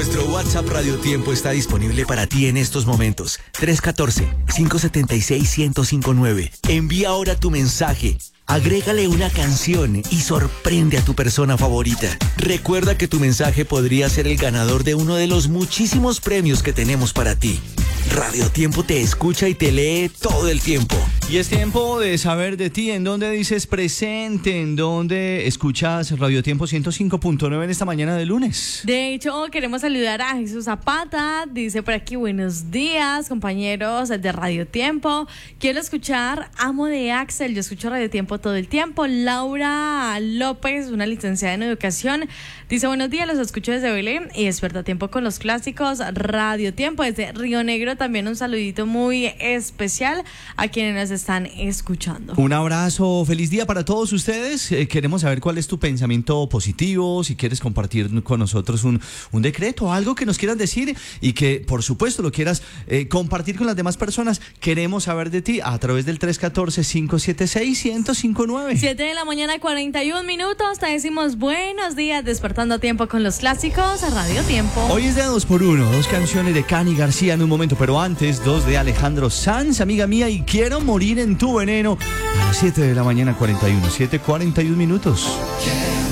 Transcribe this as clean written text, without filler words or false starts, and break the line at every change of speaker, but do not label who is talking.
Nuestro WhatsApp Radio Tiempo está disponible para ti en estos momentos. 314-576-1059. Envía ahora tu mensaje. Agrégale una canción y sorprende a tu persona favorita. Recuerda que tu mensaje podría ser el ganador de uno de los muchísimos premios que tenemos para ti. Radio Tiempo te escucha y te lee todo el tiempo.
Y es tiempo de saber de ti, en dónde dices presente, en dónde escuchas Radio Tiempo 105.9 en esta mañana de lunes.
De hecho, queremos saludar a Jesús Zapata, dice por aquí, buenos días, compañeros de Radio Tiempo. Quiero escuchar Amo de Axel, yo escucho Radio Tiempo todo el tiempo. Laura López, una licenciada en educación, dice buenos días, los escucho desde Belén y despierta a tiempo con los clásicos. Radio Tiempo desde Río Negro, también un saludito muy especial a quienes nos están escuchando.
Un abrazo, feliz día para todos ustedes. Queremos saber cuál es tu pensamiento positivo, si quieres compartir con nosotros un decreto, algo que nos quieras decir y que por supuesto lo quieras compartir con las demás personas. Queremos saber de ti a través del 314-576-1059.
7 de la mañana, 41 minutos. Te decimos buenos días, despertando a tiempo con los clásicos a Radio Tiempo.
Hoy es de 2x1, 2 canciones de Cani García en un momento, pero antes 2 de Alejandro Sanz, amiga mía, y quiero morir en tu veneno a las 7 de la mañana, 7:41 minutos.